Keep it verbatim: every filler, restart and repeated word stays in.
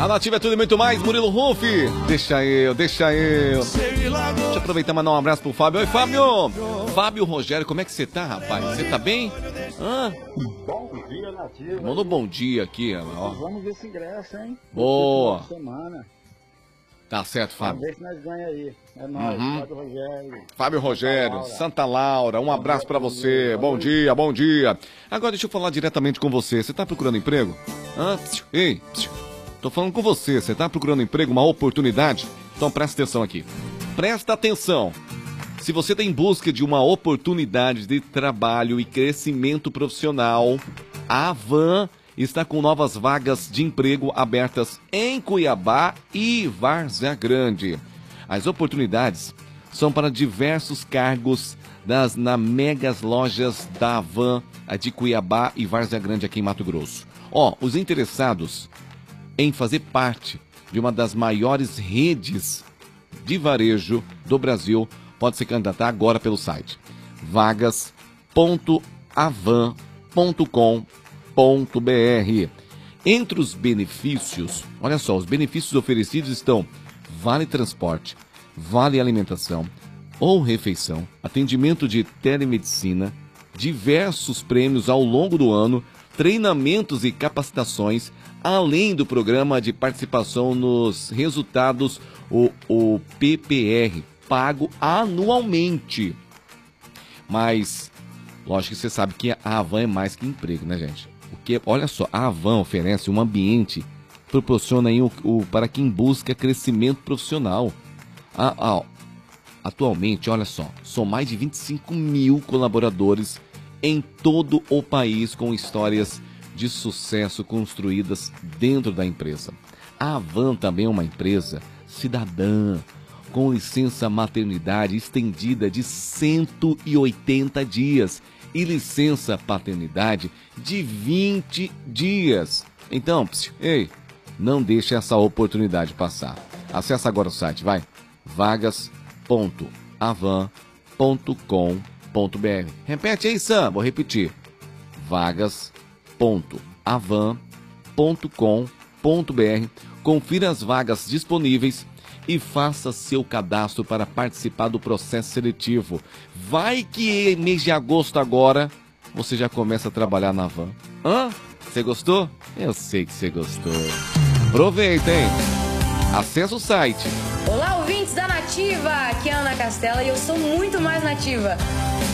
A Nativa é tudo e muito mais, Murilo Ruff. Deixa eu, deixa eu. Deixa eu aproveitar e mandar um abraço pro Fábio. Oi, Fábio. Fábio Rogério, como é que você tá, rapaz? Você tá bem? Hã? Bom dia, Nativa. Manda um bom dia aqui, ó. Vamos ver se ingresso, hein? Boa. Semana. Tá certo, Fábio. Vamos ver se nós ganhamos aí. É nóis, Uhum. Fábio Rogério. Fábio Rogério, Santa Laura, um abraço pra você. Bom dia, bom dia. Agora deixa eu falar diretamente com você. Você tá procurando emprego? Hã? Ei, tô falando com você. Você tá procurando emprego, uma oportunidade? Então presta atenção aqui. Presta atenção. Se você tem em busca de uma oportunidade de trabalho e crescimento profissional, a Van está com novas vagas de emprego abertas em Cuiabá e Várzea Grande. As oportunidades são para diversos cargos das, na megas lojas da Van de Cuiabá e Várzea Grande aqui em Mato Grosso. Ó, os interessados em fazer parte de uma das maiores redes de varejo do Brasil pode se candidatar agora pelo site vagas ponto avan ponto com ponto br. Entre os benefícios, olha só, os benefícios oferecidos estão vale transporte, vale alimentação ou refeição, atendimento de telemedicina, diversos prêmios ao longo do ano, treinamentos e capacitações, além do programa de participação nos resultados, o, o P P R, pago anualmente. Mas, lógico que você sabe que a Avan é mais que emprego, né, gente? Porque, olha só, a Avan oferece um ambiente, proporciona aí o, o, para quem busca crescimento profissional. Ah, ah, atualmente, olha só, são mais de vinte e cinco mil colaboradores em todo o país com histórias de sucesso construídas dentro da empresa. A Avan também é uma empresa cidadã, com licença maternidade estendida de cento e oitenta dias e licença paternidade de vinte dias. Então, psiu, ei, não deixe essa oportunidade passar. Acesse agora o site, vai, vagas ponto avan ponto com ponto br. Repete aí, Sam, vou repetir, vagas ponto avan ponto com ponto br. Confira as vagas disponíveis e faça seu cadastro para participar do processo seletivo. Vai que mês de agosto agora você já começa a trabalhar na Van. Hã? Você gostou? Eu sei que você gostou. Aproveita, hein? Acesse o site. Olá, ouvintes da Nativa! Aqui é a Ana Castela e eu sou muito mais nativa.